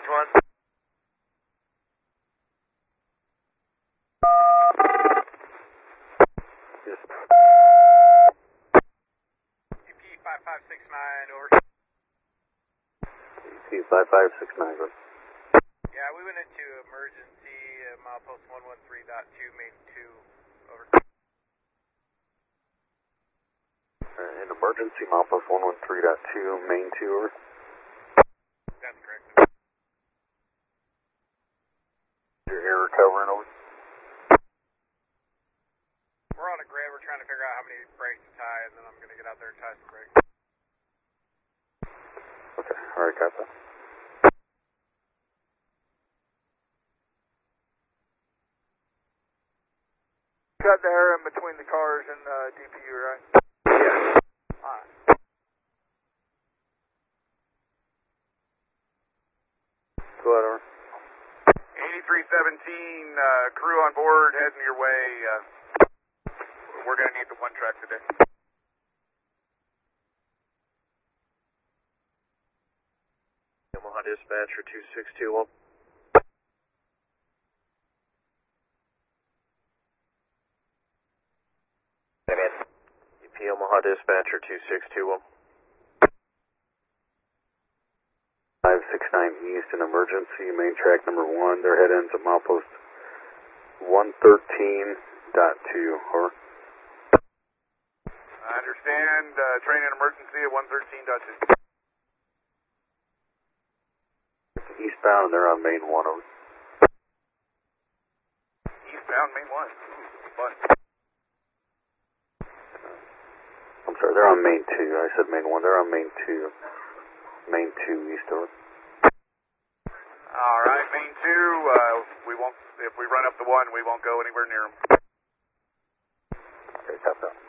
1. Yes. UP 5569, over. UP 5569, good. Yeah, we went into emergency at milepost 113.2, main 2, over. In emergency, milepost 113.2, main 2, over. That's correct. Your air recovering, over. We're on a grid, we're trying to figure out how many brakes to tie, and then I'm going to get out there and tie some brakes. Okay, alright, got that. Got the air in between the cars and DPU, right? Yeah. Alright. Go ahead, over. 8317, crew on board, heading your way. We're going to need the one track today. Omaha Dispatcher 2621. UP Omaha Dispatcher 2621. 569 East in emergency, main track number 1. Their head ends at milepost 113.2, over. I understand, train in emergency at 113.2. Eastbound and they're on main 1, over. Eastbound, main 1. Fun. I'm sorry, they're on main 2. I said main 1. They're on main 2. Main 2 east, over. All right, main 2, we won't, if we run up the 1, we won't go anywhere near them. Okay, tap that.